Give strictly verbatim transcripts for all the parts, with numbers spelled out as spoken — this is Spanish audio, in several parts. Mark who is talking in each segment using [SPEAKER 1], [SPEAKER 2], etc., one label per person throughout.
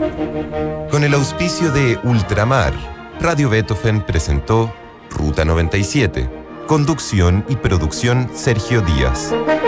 [SPEAKER 1] Con el auspicio de Ultramar, Radio Beethoven presentó Ruta noventa y siete. Conducción y producción Sergio Díaz.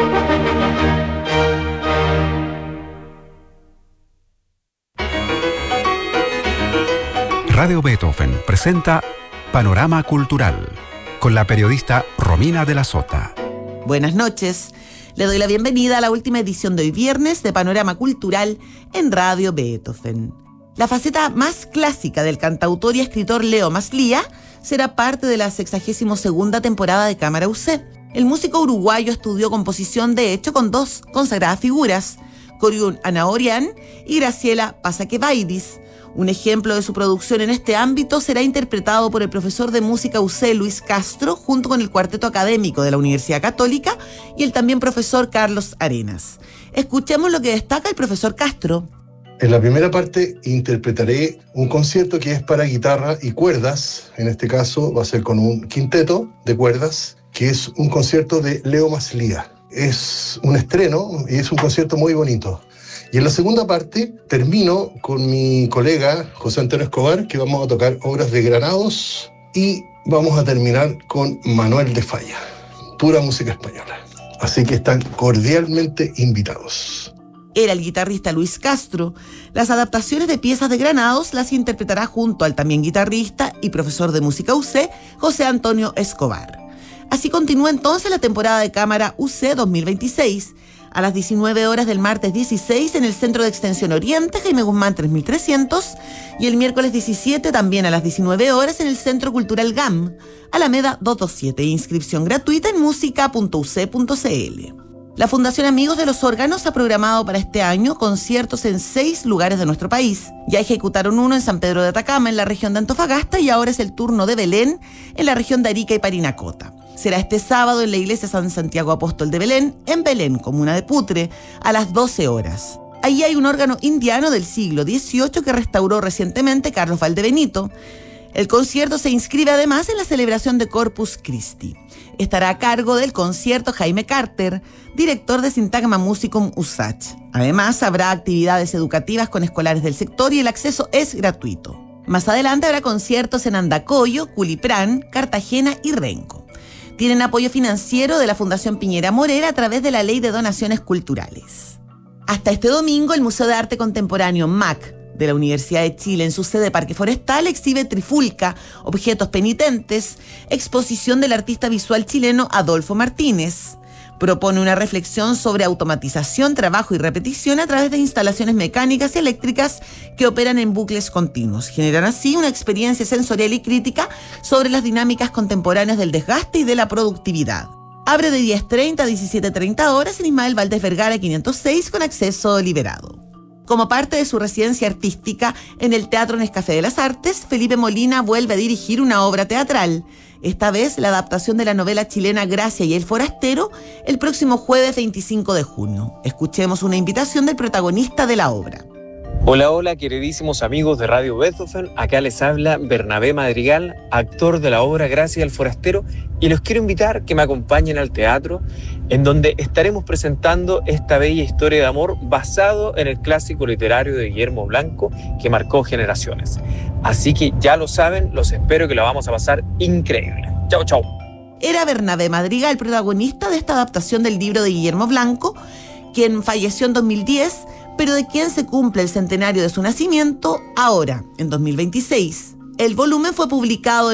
[SPEAKER 2] Radio Beethoven presenta Panorama Cultural con la periodista Romina de la Sota.
[SPEAKER 3] Buenas noches. Le doy la bienvenida a la última edición de hoy viernes de Panorama Cultural en Radio Beethoven. La faceta más clásica del cantautor y escritor Leo Maslía será parte de la sexagésima segunda temporada de Cámara U C. El músico uruguayo estudió composición, de hecho, con dos consagradas figuras, Coriún Anaorian y Graciela Pasaquevaidis. Un ejemplo de su producción en este ámbito será interpretado por el profesor de música U C Luis Castro, junto con el cuarteto académico de la Universidad Católica y el también profesor Carlos Arenas. Escuchemos lo que destaca el profesor Castro.
[SPEAKER 4] En la primera parte interpretaré un concierto que es para guitarra y cuerdas. En este caso va a ser con un quinteto de cuerdas, que es un concierto de Leo Maslía. Es un estreno y es un concierto muy bonito. Y en la segunda parte termino con mi colega José Antonio Escobar, que vamos a tocar obras de Granados, y vamos a terminar con Manuel de Falla, pura música española. Así que están cordialmente invitados.
[SPEAKER 3] Era el guitarrista Luis Castro. Las adaptaciones de piezas de Granados las interpretará junto al también guitarrista y profesor de música U C, José Antonio Escobar. Así continúa entonces la temporada de Cámara U C dos mil veintiséis. A las diecinueve horas del martes dieciséis en el Centro de Extensión Oriente, Jaime Guzmán tres mil trescientos, y el miércoles diecisiete también a las diecinueve horas en el Centro Cultural G A M, Alameda doscientos veintisiete, inscripción gratuita en música punto u ce punto ce ele. La Fundación Amigos de los Órganos ha programado para este año conciertos en seis lugares de nuestro país. Ya ejecutaron uno en San Pedro de Atacama, en la región de Antofagasta, y ahora es el turno de Belén, en la región de Arica y Parinacota. Será este sábado en la Iglesia San Santiago Apóstol de Belén, en Belén, comuna de Putre, a las doce horas. Allí hay un órgano indiano del siglo dieciocho que restauró recientemente Carlos Valdebenito. El concierto se inscribe además en la celebración de Corpus Christi. Estará a cargo del concierto Jaime Carter, director de Sintagma Musicum U S A C H. Además, habrá actividades educativas con escolares del sector y el acceso es gratuito. Más adelante habrá conciertos en Andacollo, Culiprán, Cartagena y Renco. Tienen apoyo financiero de la Fundación Piñera Morera a través de la Ley de Donaciones Culturales. Hasta este domingo, el Museo de Arte Contemporáneo M A C de la Universidad de Chile, en su sede Parque Forestal, exhibe Trifulca, Objetos Penitentes, exposición del artista visual chileno Adolfo Martínez. Propone una reflexión sobre automatización, trabajo y repetición a través de instalaciones mecánicas y eléctricas que operan en bucles continuos. Generan así una experiencia sensorial y crítica sobre las dinámicas contemporáneas del desgaste y de la productividad. Abre de diez treinta a diecisiete treinta horas en Ismael Valdés Vergara quinientos seis con acceso liberado. Como parte de su residencia artística en el Teatro Nescafé de las Artes, Felipe Molina vuelve a dirigir una obra teatral. Esta vez la adaptación de la novela chilena Gracia y el Forastero, el próximo jueves veinticinco de junio. Escuchemos una invitación del protagonista de la obra.
[SPEAKER 5] Hola, hola, queridísimos amigos de Radio Beethoven. Acá les habla Bernabé Madrigal, actor de la obra Gracia y el Forastero, y los quiero invitar que me acompañen al teatro, en donde estaremos presentando esta bella historia de amor basado en el clásico literario de Guillermo Blanco que marcó generaciones. Así que ya lo saben, los espero, que la vamos a pasar increíble. Chao, chao.
[SPEAKER 3] Era Bernabé Madrigal, el protagonista de esta adaptación del libro de Guillermo Blanco, quien falleció en dos mil diez, pero de quien se cumple el centenario de su nacimiento ahora, en dos mil veintiséis. El volumen fue publicado